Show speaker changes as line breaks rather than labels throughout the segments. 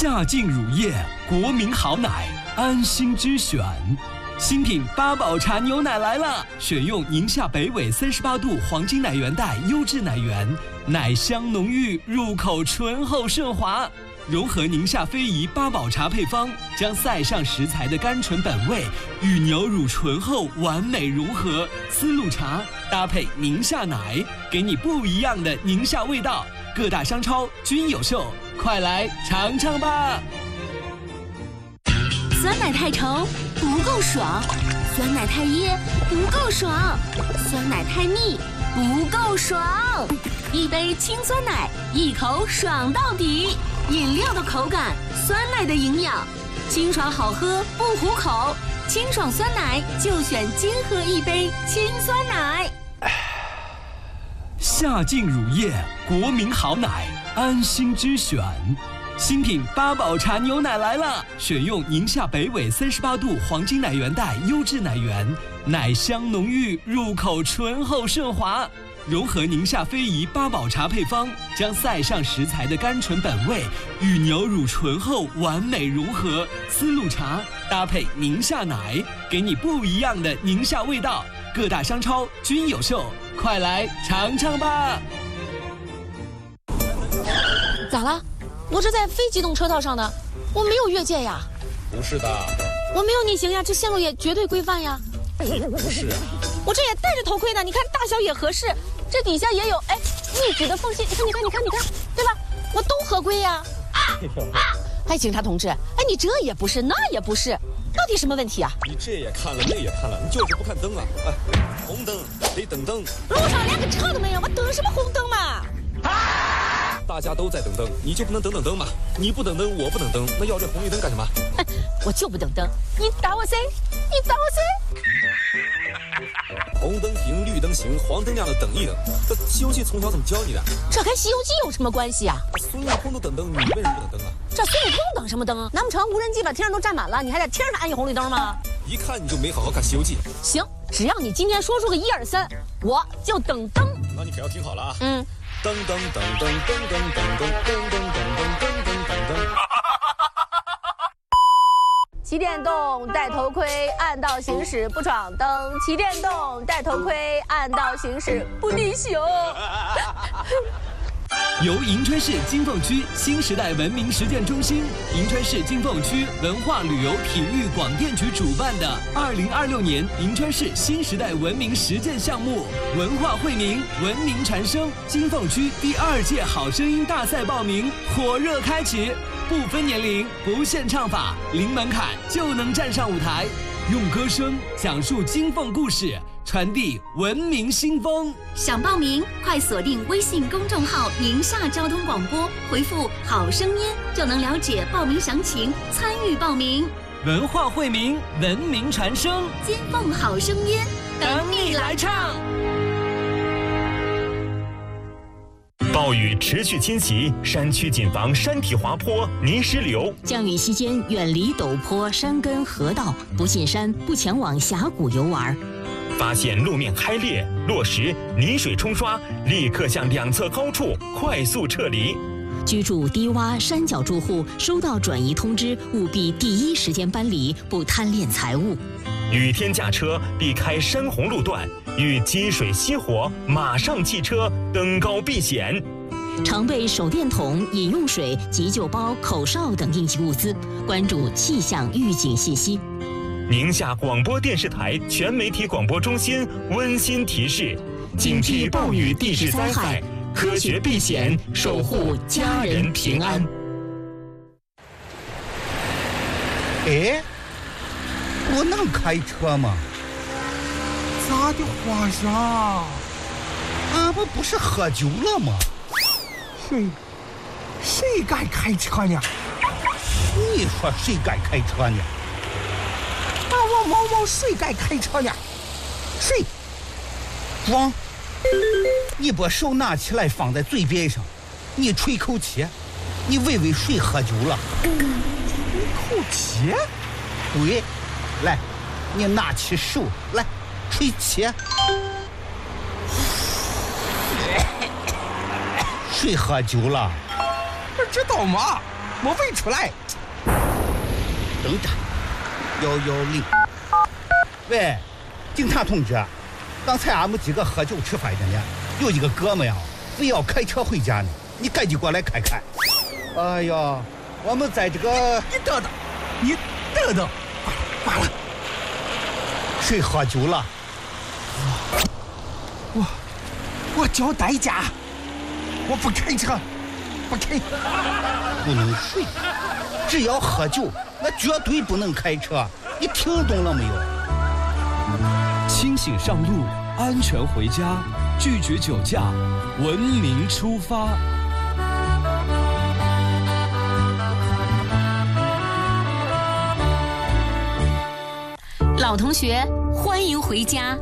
夏净乳业，国民好奶，安心之选。新品八宝茶牛奶来了，选用宁夏北纬38度黄金奶源带优质奶源，奶香浓郁，入口醇厚顺滑。融合宁夏非遗八宝茶配方，将塞上食材的甘醇本味与牛乳醇厚完美融合。丝路茶搭配宁夏奶，给你不一样的宁夏味道。各大商超均有售，快来尝尝吧！
酸奶太稠不够爽，酸奶太噎不够爽，酸奶太腻不够爽。一杯清酸奶，一口爽到底。饮料的口感，酸奶的营养，清爽好喝不糊口。清爽酸奶就选金河一杯清酸奶。
夏净乳业，国民好奶，安心之选。新品八宝茶牛奶来了，选用宁夏北纬38度黄金奶源带优质奶源，奶香浓郁，入口醇厚顺滑。融合宁夏非遗八宝茶配方，将塞上食材的甘醇本味与牛乳醇厚完美融合。丝路茶搭配宁夏奶，给你不一样的宁夏味道。各大商超均有售，快来尝尝吧！
咋了？我这在非机动车道上呢，我没有越界呀。
不是的，
我没有逆行呀，这线路也绝对规范呀。
不是，
我这也戴着头盔呢，你看大小也合适，这底下也有密止的缝隙，你看，对吧？我都合规呀。哎，警察同志，你这也不是，那也不是，到底什么问题啊？
你这也看了，那也看了，你就是不看灯啊！红灯得等灯。
路上连个车都没有，我等什么红灯嘛？
大家都在等灯，你就不能等灯吗？你不等灯，我不等灯，那要这红绿灯干什么？
我就不等灯，你打我谁？
红灯停，绿灯行，黄灯亮了等一等。这《西游记》从小怎么教你的？
这跟《西游记》有什么关系啊？
孙悟空都等灯，你为什么不等灯啊？
这孙悟空等什么灯啊？难不成无人机把天上都占满了，你还在天上安一红绿灯吗？
一看你就没好好看《西游记》。
行，只要你今天说出个1、2、3，我就等灯。
那你可要听好了啊！噔噔噔噔噔噔噔噔噔噔噔噔噔。
骑电动戴头盔，暗道行驶不闯灯；骑电动戴头盔，暗道行驶不逆行。
由银川市金凤区新时代文明实践中心、银川市金凤区文化旅游体育广电局主办的2026年银川市新时代文明实践项目“文化惠民，文明传声”金凤区第2届好声音大赛报名火热开启，不分年龄，不限唱法，零门槛就能站上舞台，用歌声讲述金凤故事，传递文明新风。
想报名，快锁定微信公众号“宁夏交通广播”，回复“好声音”就能了解报名详情，参与报名。
文化惠民，文明传声，
金凤好声音，
等你来唱。
暴雨持续侵袭，山区谨防山体滑坡、泥石流。
降雨期间远离陡坡、山根、河道，不进山，不前往峡谷游玩。
发现路面开裂、落石、泥水冲刷，立刻向两侧高处快速撤离。
居住低洼山脚住户收到转移通知，务必第一时间搬离，不贪恋财物。
雨天驾车避开山洪路段，遇积水熄火，马上弃车，登高避险。
常备手电筒、饮用水、急救包、口哨等应急物资，关注气象预警信息。
宁夏广播电视台全媒体广播中心温馨提示：警惕暴雨地质灾害，科学避险，守护家人平安。
哎，我能开车吗？
咋的，皇上？
俺们不是喝酒了吗？
谁敢开车呢？
你说谁敢开车呢？
我毛毛谁敢开车呢？谁？
光，你把手拿起来放在嘴边上，你吹口气，你问问谁喝酒了？
吹口气？
对，来，你拿起手来吹气。谁喝酒了？
不知道吗？ 没喂出来。
等着，110。喂，警察同志，刚才俺们几个喝酒吃饭的呢，有一个哥们呀，非要开车回家呢，你赶紧过来看看。哎呀，我们在这个……
你等等，挂了。
谁喝酒了？
我交代价，我不开车，不开。
不能睡，只要喝酒，那绝对不能开车。你听懂了没有？
清醒上路，安全回家，拒绝酒驾，文明出发。
老同学，欢迎回家。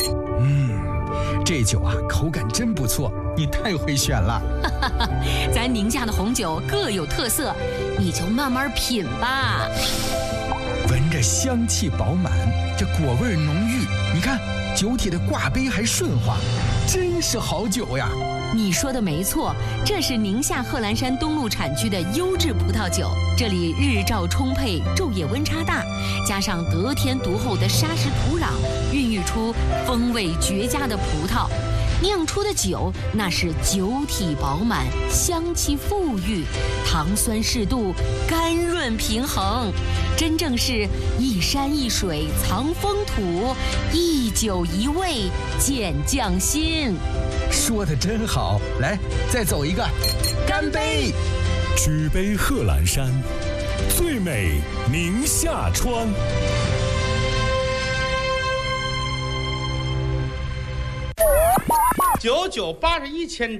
这酒啊，口感真不错，你太会选了。
咱宁夏的红酒各有特色，你就慢慢品吧。
闻着香气饱满，这果味浓郁，你看酒体的挂杯还顺滑，真是好酒呀。
你说的没错，这是宁夏贺兰山东路产区的优质葡萄酒。这里日照充沛，昼夜温差大，加上得天独厚的沙石土壤，孕育出风味绝佳的葡萄。酿出的酒那是酒体饱满，香气馥郁，糖酸适度，甘润平衡，真正是一山一水藏风土，一酒一味见匠心。
说的真好，来，再走一个，干杯！
举杯贺兰山，最美宁夏川。
9981千